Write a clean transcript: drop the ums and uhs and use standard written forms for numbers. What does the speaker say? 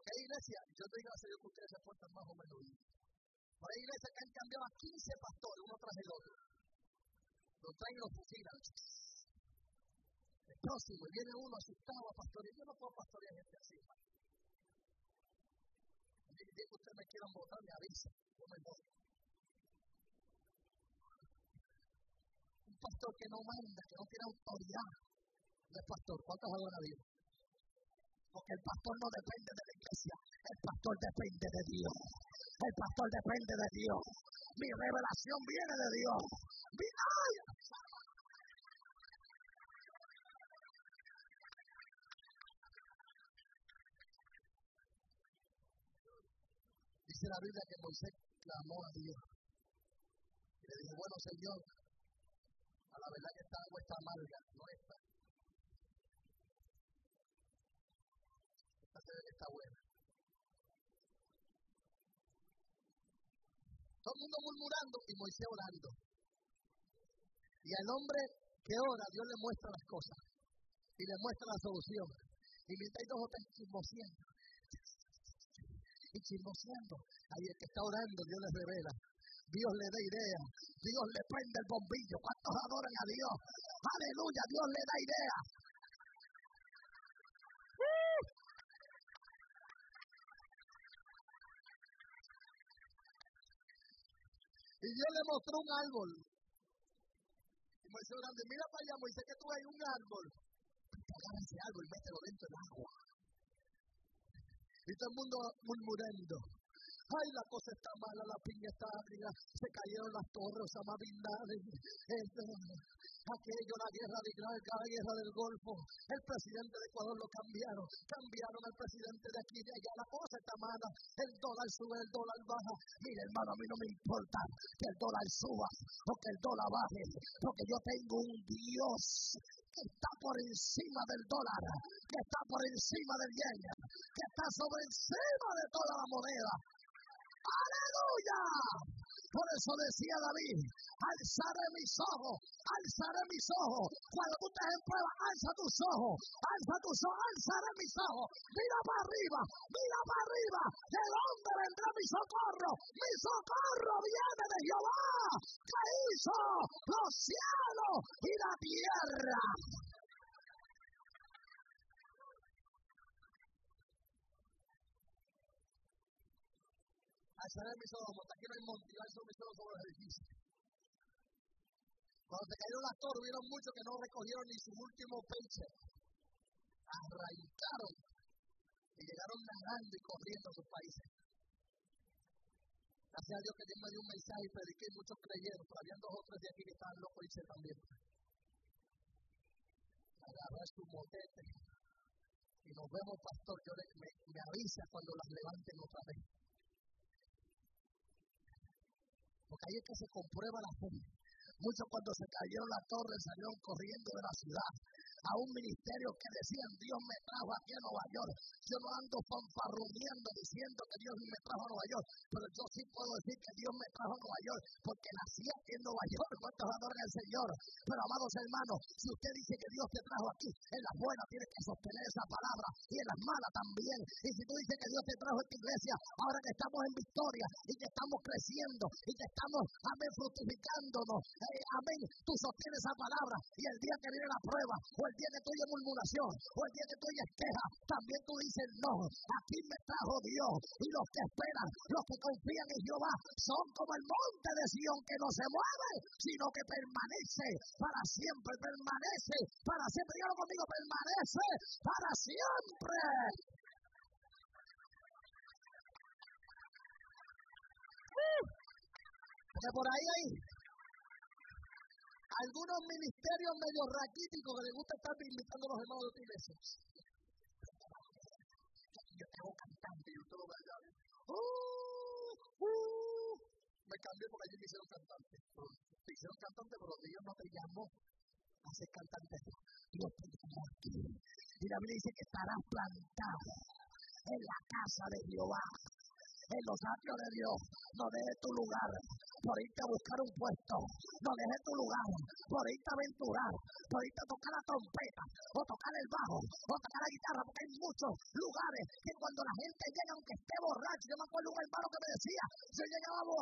Porque hay iglesias, yo te digo a Dios que ustedes se portan más o menos bien. Pero hay iglesias que han cambiado a 15 pastores, uno tras el otro. Lo traen y lo fusilan. El próximo, y viene uno asustado a pastorear. Yo no puedo pastorear gente así. El día que ustedes me quieran votar, me avisa. Yo me voy. Un pastor que no manda, que no tiene autoridad, no es pastor. ¿Cuántos adoran a Dios? Porque el pastor no depende de la iglesia, el pastor depende de Dios. El pastor depende de Dios. Mi revelación viene de Dios. Dice la Biblia que Moisés clamó a Dios. Y le dijo, bueno, Señor, a la verdad que esta agua está amarga, no está. Esta se ve que está buena. Todo el mundo murmurando y Moisés orando. Y al hombre que ora, Dios le muestra las cosas. Y le muestra la solución. Y mientras hay dos o tres chismoseando. Y chismoseando. Ahí el que está orando, Dios les revela. Dios le da idea. Dios le prende el bombillo. ¿Cuántos adoran a Dios? Aleluya, Dios le da idea. Y Dios le mostró un árbol. Y Moisés orando, mira para allá, Moisés, que tú hay un árbol. Agarra ese árbol y mételo dentro del agua. Y todo el mundo murmurando. Ay, la cosa está mala, la piña está agria, se cayeron las torres, Osama Bin Laden, aquello, la guerra de Israel, la guerra del Golfo, el presidente de Ecuador lo cambiaron al presidente de aquí y de allá, la cosa está mala, el dólar sube, el dólar baja. Mire, hermano, a mí no me importa que el dólar suba o que el dólar baje, porque yo tengo un Dios que está por encima del dólar, que está por encima del yen, que está sobre encima de toda la moneda. ¡Aleluya! Por eso decía David, alzaré mis ojos. Cuando tú estés en prueba, alza tus ojos, alzaré mis ojos. Mira para arriba. ¿De dónde vendrá mi socorro? Mi socorro viene de Jehová, que hizo los cielos y la tierra. Alzaré mis ojos, hasta aquí no hay monte, alzo mis ojos sobre los edificios. Cuando se cayeron las torres, hubieron muchos que no recogieron ni su último paycheck. Arrancaron y llegaron nadando y corriendo a sus países. Gracias a Dios que Dios me dio un mensaje y prediqué y muchos creyeron, pero habían 2 o 3 de aquí que estaban locos y se también. Agarrar su motete y nos vemos, pastor. Yo me avisa cuando las levanten otra vez. Porque ahí es que se comprueba la fe. Muchos cuando se cayeron las torres salieron corriendo de la ciudad a un ministerio que decían, Dios me trajo aquí a Nueva York. Yo no ando fanfarruneando diciendo que Dios me trajo a Nueva York, pero yo sí puedo decir que Dios me trajo a Nueva York porque nací aquí en Nueva York. ¿Cuántos adoran al Señor? Pero amados hermanos, si usted dice que Dios te trajo aquí, en las buenas tienes que sostener esa palabra y en las malas también. Y si tú dices que Dios te trajo a esta iglesia, ahora que estamos en victoria y que estamos creciendo y que estamos, amén, fructificándonos, amén, tú sostienes esa palabra y el día que viene la prueba o el día que tú oyes murmuración o el día que tú oyes queja, también tú dices no, aquí me trajo Dios. Y los que esperan, los que confían en Jehová, son como el monte de Sión que no se mueve, sino que permanece para siempre. Dígalo conmigo, permanece para siempre. Porque por ahí hay algunos ministerios medio raquíticos que les gusta estar invitando a los hermanos de otra iglesia. Yo te hago cantante y usted lo ve allá. Me cambié porque allí me hicieron cantante. Te hicieron cantante, pero Dios no te llamó a ser cantante. Dios te llamó aquí. Y la Biblia dice que estarás plantado en la casa de Jehová, en los atrios de Dios. No dejes tu lugar, por irte a buscar un puesto. No dejes tu lugar por irte a aventurar, por irte a tocar la trompeta, o tocar el bajo, o tocar la guitarra, porque hay muchos lugares que cuando la gente llega, aunque esté borracho, yo me acuerdo un hermano que me decía, yo llegaba borracho